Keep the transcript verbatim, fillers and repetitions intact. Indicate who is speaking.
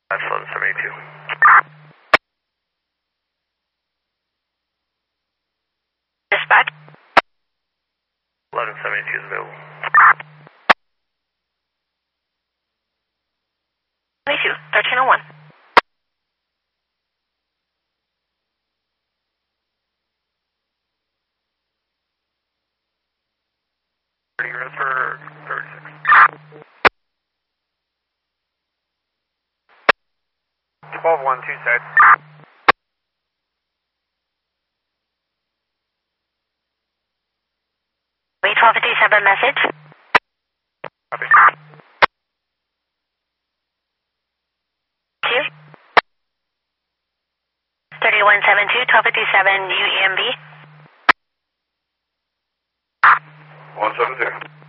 Speaker 1: That's eleven seventy-two.
Speaker 2: Dispatch.
Speaker 1: eleven seventy-two is available.
Speaker 2: twenty-two, thirteen oh one.
Speaker 1: Ready for thirty-six. twelve one, two side.
Speaker 2: Wait, twelve fifty-seven message.
Speaker 1: Copy.
Speaker 2: Two. thirty-one seventy-two, twelve fifty-seven U E M B.
Speaker 1: one seven two.